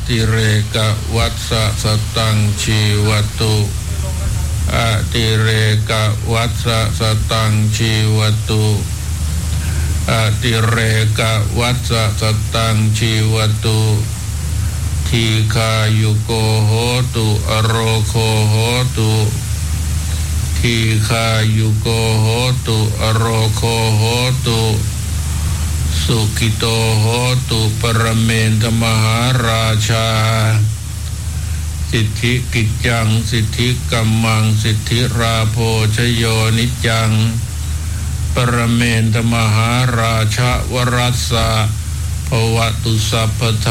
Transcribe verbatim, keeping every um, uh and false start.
ติเรกวัสสะสตังชีวตุอติเรกวัสสะสตังชีวตุอติเรกวัสสะสตังชีวตุทีฆายุโกโหตุอโรโคโหตุทีฆายุโกโหตุอโรโคโหตุสุขิโตโหตุปรเมนทมหาราชาสิทธิกิจจังสิทธิกัมมังสิทธิราโภชโยนิจังปรเมนทมหาราชาวรัสสะภวตุสัพพ